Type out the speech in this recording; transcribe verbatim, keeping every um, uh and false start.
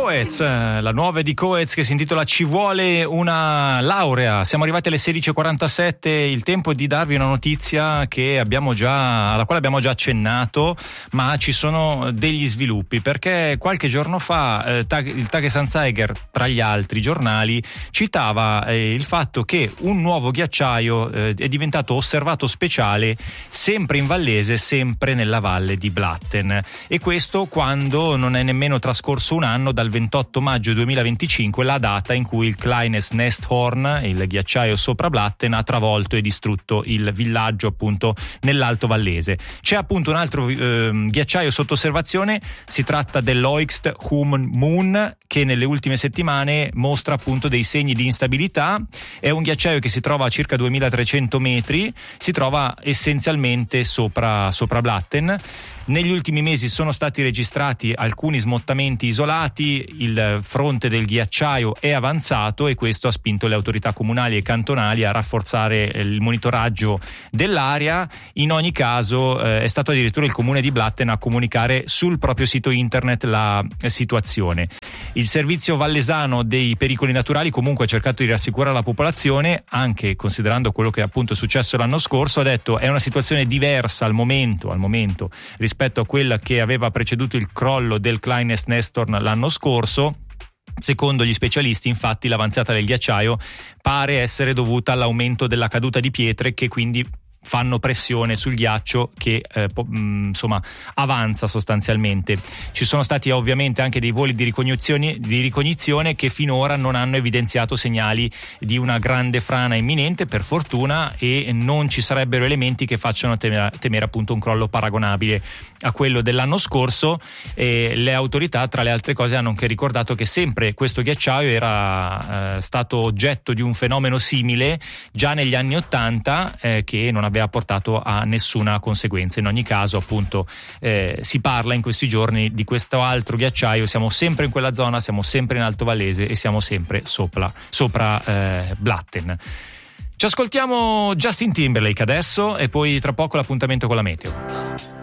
Coez, la nuova di Coez che si intitola Ci vuole una laurea. Siamo arrivati alle sedici e quarantasette, il tempo di darvi una notizia che abbiamo già, alla quale abbiamo già accennato, ma ci sono degli sviluppi, perché qualche giorno fa eh, Tag, il Tagesanzeiger, tra gli altri giornali, citava eh, il fatto che un nuovo ghiacciaio eh, è diventato osservato speciale sempre in Vallese, sempre nella valle di Blatten, e questo quando non è nemmeno trascorso un anno dal ventotto maggio duemilaventicinque, la data in cui il Kleines Nesthorn, il ghiacciaio sopra Blatten, ha travolto e distrutto il villaggio appunto nell'Alto Vallese. C'è appunto un altro eh, ghiacciaio sotto osservazione, si tratta dell'Oigst Human Moon, che nelle ultime settimane mostra appunto dei segni di instabilità. È un ghiacciaio che si trova a circa duemilatrecento metri, si trova essenzialmente sopra, sopra Blatten. Negli ultimi mesi sono stati registrati alcuni smottamenti isolati, il fronte del ghiacciaio è avanzato e questo ha spinto le autorità comunali e cantonali a rafforzare il monitoraggio dell'area. In ogni caso eh, è stato addirittura il comune di Blatten a comunicare sul proprio sito internet la situazione. Il servizio vallesano dei pericoli naturali comunque ha cercato di rassicurare la popolazione, anche considerando quello che appunto è successo l'anno scorso. Ha detto è una situazione diversa al momento, al momento rispetto a quella che aveva preceduto il crollo del Kleines Nesthorn l'anno scorso. Secondo gli specialisti, infatti, l'avanzata del ghiacciaio pare essere dovuta all'aumento della caduta di pietre, che quindi fanno pressione sul ghiaccio che eh, po- mh, insomma avanza sostanzialmente. Ci sono stati ovviamente anche dei voli di ricognizione, di ricognizione che finora non hanno evidenziato segnali di una grande frana imminente, per fortuna, e non ci sarebbero elementi che facciano temere, temere appunto un crollo paragonabile a quello dell'anno scorso. E le autorità, tra le altre cose, hanno anche ricordato che sempre questo ghiacciaio era eh, stato oggetto di un fenomeno simile già negli anni ottanta, eh, che non aveva portato a nessuna conseguenza. In ogni caso appunto eh, si parla in questi giorni di questo altro ghiacciaio. Siamo sempre in quella zona, siamo sempre in Alto Vallese e siamo sempre sopra, sopra eh, Blatten. Ci ascoltiamo Justin Timberlake adesso e poi tra poco l'appuntamento con la meteo.